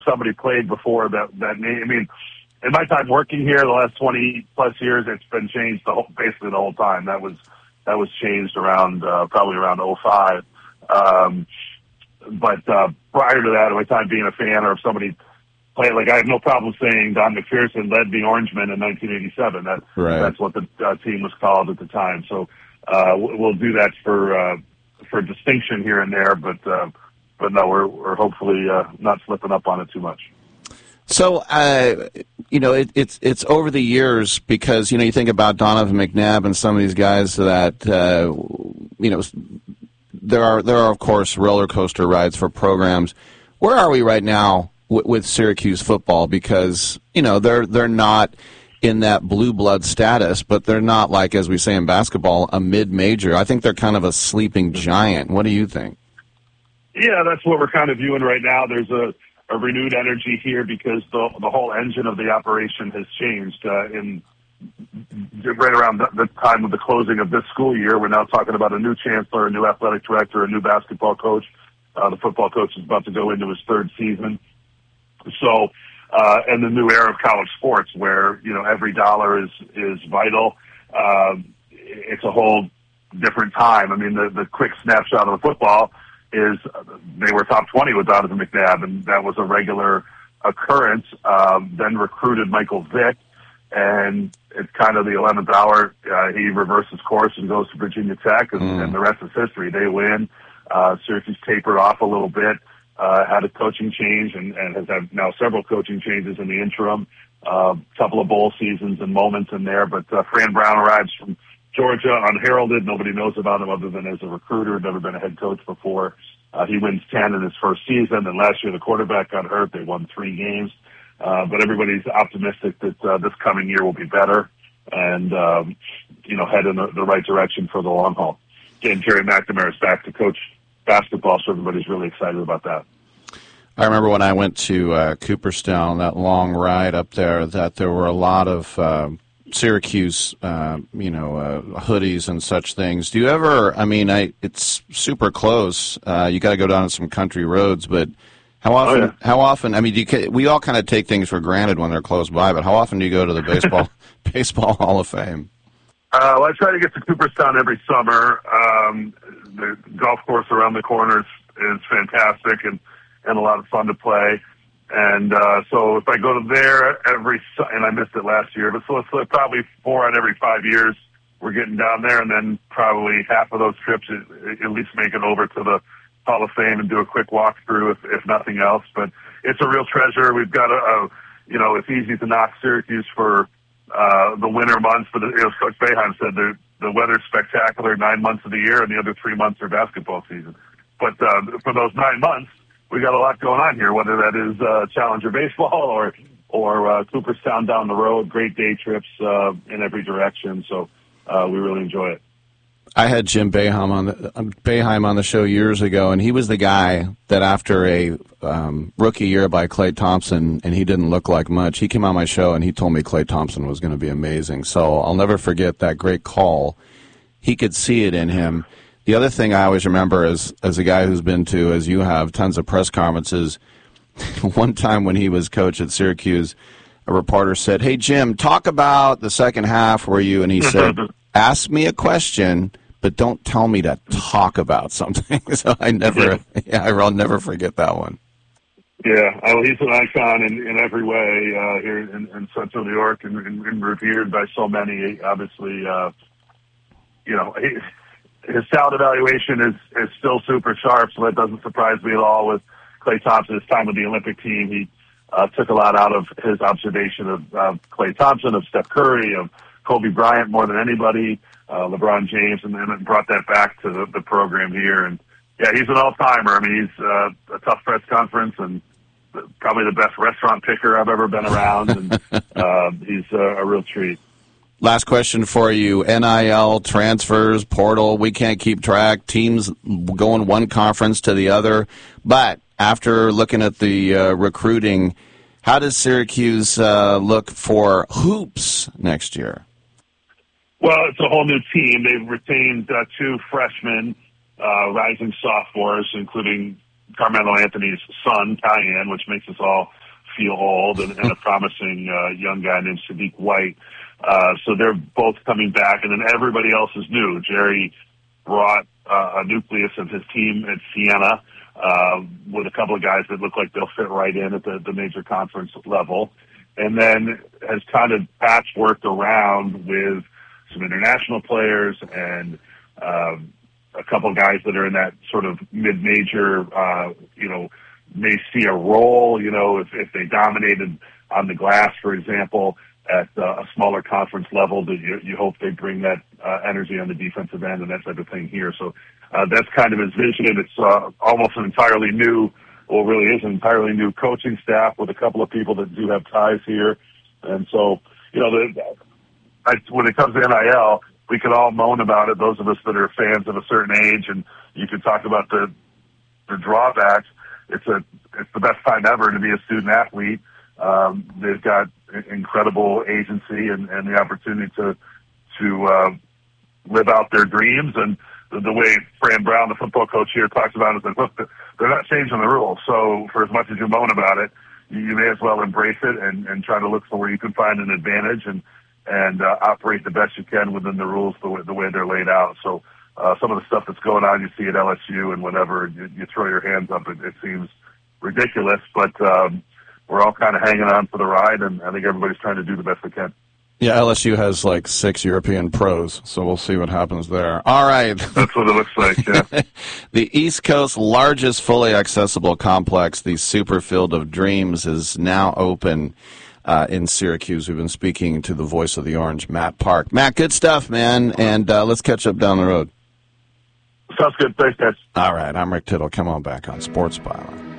somebody played before that name. I mean, in my time working here, the last 20 plus years, it's been changed basically the whole time. That was changed around probably around '05. But prior to that, at my time being a fan or if somebody played, like I have no problem saying Don McPherson led the Orangemen in 1987. That's what the team was called at the time. So we'll do that for distinction here and there, but no, we're hopefully not slipping up on it too much. So, it's over the years because, you think about Donovan McNabb and some of these guys that, there are, of course, roller coaster rides for programs. Where are we right now with Syracuse football? Because, they're not in that blue blood status, but they're not like, as we say in basketball, a mid-major. I think they're kind of a sleeping giant. What do you think? Yeah, that's what we're kind of viewing right now. There's a renewed energy here because the whole engine of the operation has changed. Right around the time of the closing of this school year, we're now talking about a new chancellor, a new athletic director, a new basketball coach. The football coach is about to go into his third season. So, and the new era of college sports where, every dollar is vital. It's a whole different time. I mean, the quick snapshot of the football is they were top 20 with Donovan McNabb, and that was a regular occurrence. Then recruited Michael Vick, and it's kind of the 11th hour. He reverses course and goes to Virginia Tech, and the rest is history. They win. Syracuse tapered off a little bit, had a coaching change, and has had now several coaching changes in the interim. Couple of bowl seasons and moments in there, but Fran Brown arrives from Georgia, unheralded. Nobody knows about him other than as a recruiter, never been a head coach before. He wins 10 in his first season, and last year the quarterback got hurt. They won 3 games. But everybody's optimistic that this coming year will be better and, head in the right direction for the long haul. Again, Terry McNamara is back to coach basketball, so everybody's really excited about that. I remember when I went to Cooperstown, that long ride up there, that there were a lot of Syracuse, hoodies and such things. Do you ever? I mean, it's super close. You got to go down some country roads, but how often? Oh, yeah. How often? I mean, we all kind of take things for granted when they're close by, but how often do you go to the baseball Hall of Fame? Well, I try to get to Cooperstown every summer. The golf course around the corner is fantastic and a lot of fun to play. And so if I go to there and I missed it last year, but so it's probably 4 out of every 5 years we're getting down there, and then probably half of those trips at least make it over to the Hall of Fame and do a quick walkthrough if nothing else. But it's a real treasure. We've got it's easy to knock Syracuse for the winter months, but as Coach Boeheim said, the weather's spectacular 9 months of the year, and the other 3 months are basketball season. But for those 9 months, we got a lot going on here, whether that is Challenger baseball or Cooperstown down the road. Great day trips in every direction, so we really enjoy it. I had Jim Boeheim on the show years ago, and he was the guy that after a rookie year by Klay Thompson, and he didn't look like much, he came on my show and he told me Klay Thompson was going to be amazing. So I'll never forget that great call. He could see it in him. The other thing I always remember as a guy who's been to, as you have, tons of press conferences, one time when he was coach at Syracuse, a reporter said, "Hey, Jim, talk about the second half where you," and he said, "Ask me a question, but don't tell me to talk about something." So I'll never forget that one. Yeah, he's an icon in every way here in Central New York and revered by so many. Obviously, his talent evaluation is still super sharp, so that doesn't surprise me at all. With Klay Thompson, his time with the Olympic team, he took a lot out of his observation of Klay Thompson, of Steph Curry, of Kobe Bryant more than anybody, LeBron James, and then brought that back to the program here. And yeah, he's an all-timer. I mean, he's a tough press conference and probably the best restaurant picker I've ever been around, and he's a real treat. Last question for you. NIL, transfers, portal, we can't keep track. Teams going one conference to the other. But after looking at the recruiting, how does Syracuse look for hoops next year? Well, it's a whole new team. They've retained 2 freshmen, rising sophomores, including Carmelo Anthony's son, Tyan, which makes us all feel old, and a promising young guy named Sadiq White. So they're both coming back, and then everybody else is new. Jerry brought a nucleus of his team at Siena with a couple of guys that look like they'll fit right in at the major conference level, and then has kind of patchworked around with some international players and a couple of guys that are in that sort of mid-major, may see a role, if they dominated on the glass, for example, at a smaller conference level, that you hope they bring that energy on the defensive end and that type of thing here. So that's kind of his vision. It's almost an entirely new, well, really is an entirely new coaching staff with a couple of people that do have ties here. And so, when it comes to NIL, we can all moan about it, those of us that are fans of a certain age, and you can talk about the drawbacks. It's the best time ever to be a student athlete. They've got incredible agency and the opportunity to live out their dreams. And the way Fran Brown, the football coach here, talks about it is that, look, they're not changing the rules. So for as much as you moan about it, you may as well embrace it and try to look for where you can find an advantage and operate the best you can within the rules the way they're laid out. So some of the stuff that's going on, you see at LSU and whenever you throw your hands up, it seems ridiculous, but we're all kind of hanging on for the ride, and I think everybody's trying to do the best they can. Yeah, LSU has like 6 European pros, so we'll see what happens there. All right. That's what it looks like, yeah. The East Coast's largest fully accessible complex, the Super Field of Dreams, is now open in Syracuse. We've been speaking to the voice of the Orange, Matt Park. Matt, good stuff, man, and let's catch up down the road. Sounds good. Thanks, guys. All right, I'm Rick Tittle. Come on back on Sports Byline.